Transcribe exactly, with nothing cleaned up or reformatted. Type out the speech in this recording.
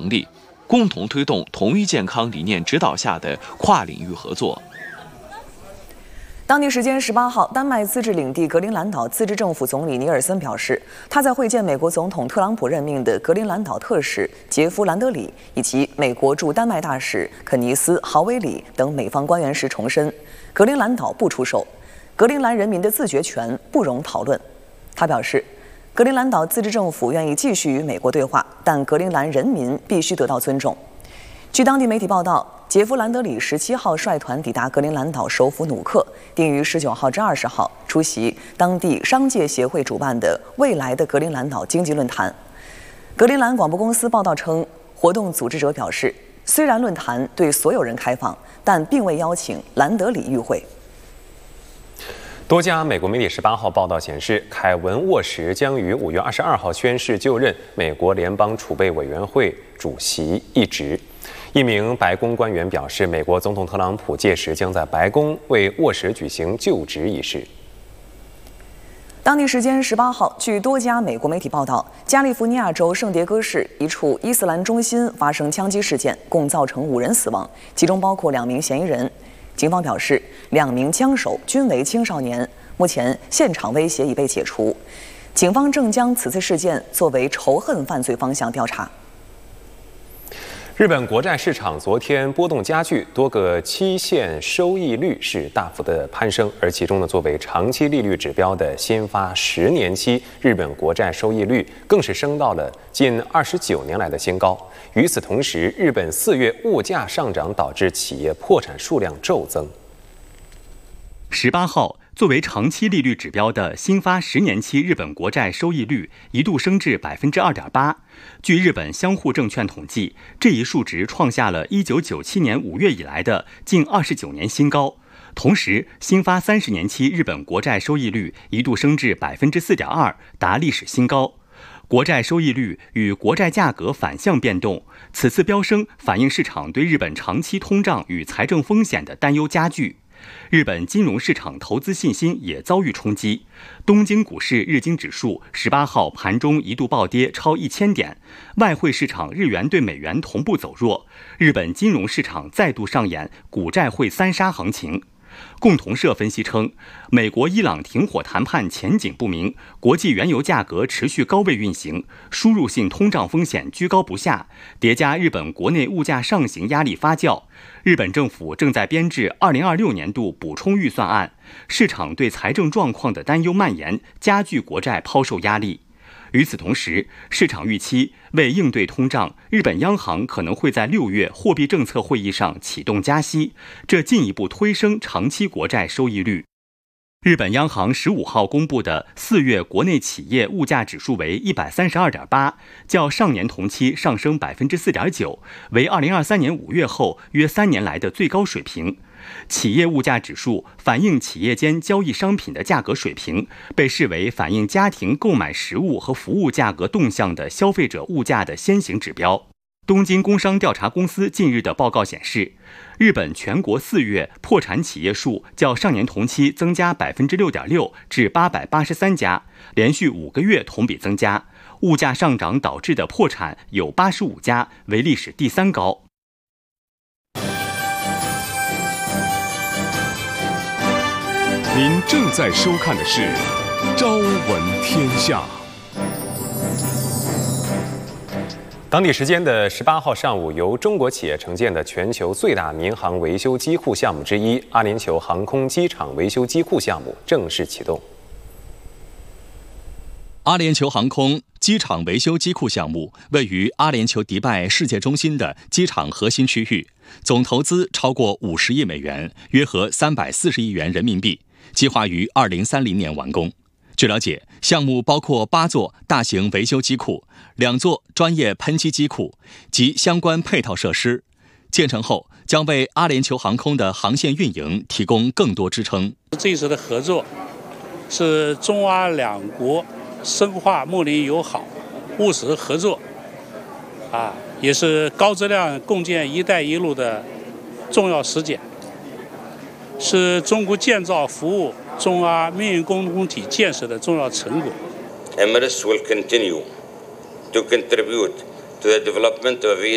成立，共同推动同一健康理念指导下的跨领域合作。 当地时间十八号，丹麦自治领地格陵兰岛自治政府总理尼尔森表示，他在会见美国总统特朗普任命的格陵兰岛特使杰夫·兰德里以及美国驻丹麦大使肯尼斯·豪维里等美方官员时重申，格陵兰岛不出售，格陵兰人民的自决权不容讨论。他表示，格陵兰岛自治政府愿意继续与美国对话，但格陵兰人民必须得到尊重。据当地媒体报道，杰夫·兰德里十七号率团抵达格陵兰岛首府努克，定于十九号至二十号出席当地商界协会主办的未来的格陵兰岛经济论坛。格陵兰广播公司报道称，活动组织者表示，虽然论坛对所有人开放，但并未邀请兰德里与会。 多家美国媒体十八号报道显示，凯文沃什将于五月二十二号宣誓就任美国联邦储备委员会主席一职。一名白宫官员表示，美国总统特朗普届时将在白宫为沃什举行就职仪式。 当地时间十八号，据多家美国媒体报道，加利福尼亚州圣迭戈市一处伊斯兰中心发生枪击事件，共造成五人死亡，其中包括两名嫌疑人。警方表示，两名枪手均为青少年，目前现场威胁已被解除。警方正将此次事件作为仇恨犯罪方向调查。 日本国债市场昨天波动加剧，多个期限收益率是大幅的攀升，而其中呢，作为长期利率指标的新发十年期日本国债收益率更是升到了近二十九年来的新高。与此同时，日本四月物价上涨导致企业破产数量骤增。 十八号，作为长期利率指标的新发十年期日本国债收益率一度升至百分之二点八。据日本相互证券统计，这一数值创下了一九九七年五月以来的近二十九年新高。同时，新发三十年期日本国债收益率一度升至百分之四点二，达历史新高。国债收益率与国债价格反向变动，此次飙升反映市场对日本长期通胀与财政风险的担忧加剧。日本金融市场投资信心也遭遇冲击，东京股市日经指数十八号盘中一度暴跌超一千点，外汇市场日元对美元同步走弱，日本金融市场再度上演股债汇三杀行情。共同社分析称，美国伊朗停火谈判前景不明，国际原油价格持续高位运行，输入性通胀风险居高不下，叠加日本国内物价上行压力发酵。日本政府正在编制二零二六年度补充预算案，市场对财政状况的担忧蔓延，加剧国债抛售压力。与此同时，市场预期为应对通胀，日本央行可能会在六月货币政策会议上启动加息，这进一步推升长期国债收益率。日本央行十五号公布的四月国内企业物价指数为一百三十二点八，较上年同期上升百分之四点九，为二零二三年五月后约三年来的最高水平。企业物价指数反映企业间交易商品的价格水平，被视为反映家庭购买食物和服务价格动向的消费者物价的先行指标。东京工商调查公司近日的报告显示，日本全国四月破产企业数较上年同期增加百分之六点六至八百八十三家，连续五个月同比增加。物价上涨导致的破产有八十五家，为历史第三高。 您正在收看的是《朝闻天下》。 当地时间的十八号上午，由中国企业承建的全球最大民航维修机库项目之一——阿联酋航空机场维修机库项目正式启动。 阿联酋航空机场维修机库项目位于阿联酋迪拜世界中心的机场核心区域，总投资超过五十亿美元，约合三百四十亿元人民币，计划于二零三零年完工。据了解，项目包括八座大型维修机库、两座专业喷漆机库及相关配套设施。建成后，将为阿联酋航空的航线运营提供更多支撑。 这一次的合作是中阿两国深化睦邻友好、务实合作，啊，也是高质量共建“一带一路”的重要实践，是中国建造服务中阿命运共同体建设的重要成果。 Emirates will continue to contribute to the development of